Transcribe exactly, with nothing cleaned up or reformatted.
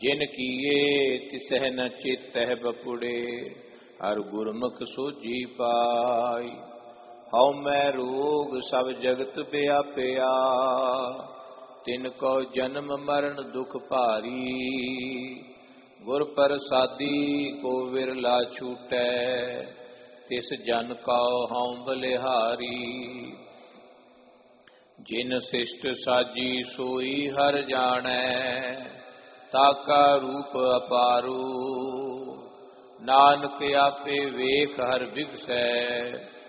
जिन किए तिसह न चेतह बपुड़े, हर गुरमुख सोझी पाई। हौ मैं रोग सब जगत व्यापया, तिनको जन्म मरण दुख भारी। गुर प्रसादी को विरला छूटै, तिस जन कौ हौ बलिहारी। जिन शिष्ट साजी सोई हर जानै, ताका रूप अपारू। नानक आपे वेख हर बिगसै,